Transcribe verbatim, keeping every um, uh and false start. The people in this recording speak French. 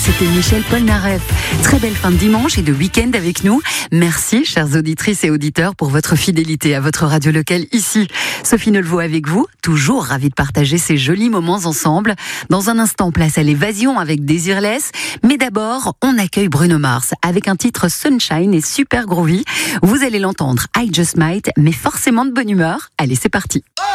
C'était Michel Polnareff. Très belle fin de dimanche et de week-end avec nous. Merci, chères auditrices et auditeurs, pour votre fidélité à votre radio locale ici. Sophie Neulevaux avec vous, toujours ravie de partager ces jolis moments ensemble. Dans un instant, place à l'évasion avec Désirless. Mais d'abord, on accueille Bruno Mars avec un titre Sunshine et super groovy. Vous allez l'entendre, I Just Might, mais forcément de bonne humeur. Allez, c'est parti.